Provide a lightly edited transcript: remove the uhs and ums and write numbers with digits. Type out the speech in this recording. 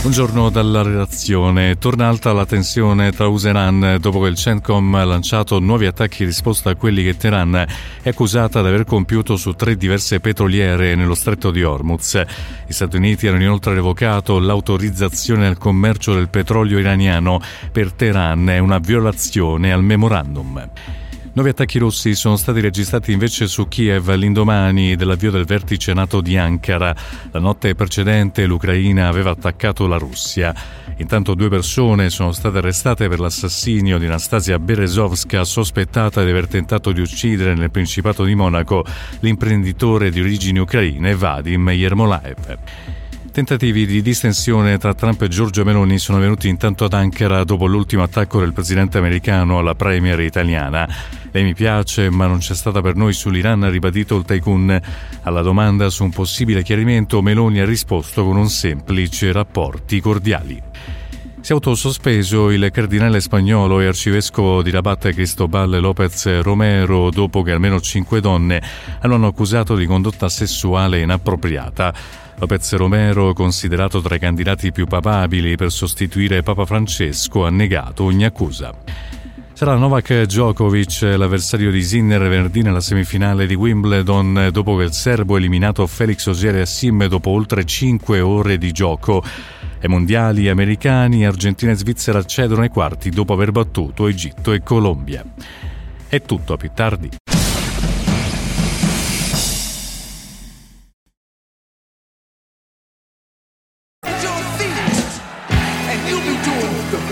Buongiorno dalla redazione. Torna alta la tensione tra USA e Iran dopo che il CENTCOM ha lanciato nuovi attacchi in risposta a quelli che Teheran è accusata di aver compiuto su 3 diverse petroliere nello stretto di Hormuz. Gli Stati Uniti hanno inoltre revocato l'autorizzazione al commercio del petrolio iraniano. Per Teheran è una violazione al memorandum. 9 attacchi russi sono stati registrati invece su Kiev all'indomani dell'avvio del vertice NATO di Ankara. La notte precedente l'Ucraina aveva attaccato la Russia. Intanto 2 persone sono state arrestate per l'assassinio di Anastasia Berezovska, sospettata di aver tentato di uccidere nel Principato di Monaco l'imprenditore di origini ucraine Vadim Yermolaev. Tentativi di distensione tra Trump e Giorgia Meloni sono venuti intanto ad Ankara dopo l'ultimo attacco del presidente americano alla premier italiana. Lei mi piace, ma non c'è stata per noi sull'Iran, ha ribadito il tycoon. Alla domanda su un possibile chiarimento, Meloni ha risposto con un semplice: rapporti cordiali. Si è autosospeso il cardinale spagnolo e arcivescovo di Rabat Cristobal López Romero dopo che almeno 5 donne lo hanno accusato di condotta sessuale inappropriata. López Romero, considerato tra i candidati più papabili per sostituire Papa Francesco, ha negato ogni accusa. Sarà Novak Djokovic l'avversario di Sinner venerdì nella semifinale di Wimbledon dopo che il serbo ha eliminato Felix Auger-Aliassime dopo oltre 5 ore di gioco. Ai mondiali americani, Argentina e Svizzera accedono ai quarti dopo aver battuto Egitto e Colombia. È tutto, a più tardi.